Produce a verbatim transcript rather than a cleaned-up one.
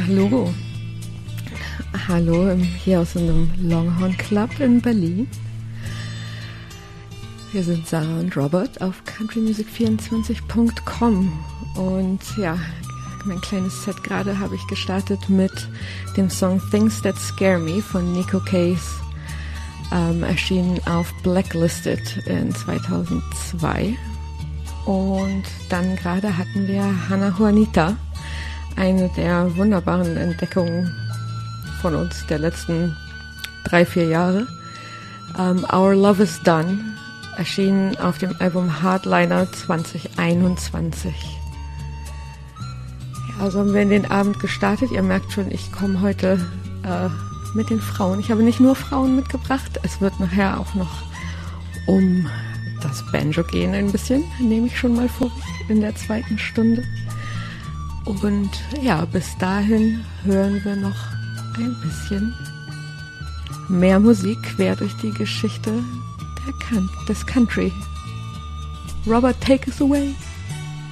Logo. Hallo, hier aus unserem Longhorn Club in Berlin. Wir sind Sarah und Robert auf country music vierundzwanzig punkt com und ja, mein kleines Set gerade habe ich gestartet mit dem Song Things That Scare Me von Nico Case, ähm, erschienen auf Blacklisted in zweitausendzwei. Und dann gerade hatten wir Hannah Juanita, eine der wunderbaren Entdeckungen von uns der letzten drei, vier Jahre. Um, Our Love Is Done, erschienen auf dem Album Hardliner zwanzig einundzwanzig. Ja, so haben wir in den Abend gestartet. Ihr merkt schon, ich komme heute äh, mit den Frauen. Ich habe nicht nur Frauen mitgebracht, es wird nachher auch noch um das Banjo gehen ein bisschen, nehme ich schon mal vor, in der zweiten Stunde. Und ja, bis dahin hören wir noch ein bisschen mehr Musik quer durch die Geschichte der Can- des Country. Robert, take us away.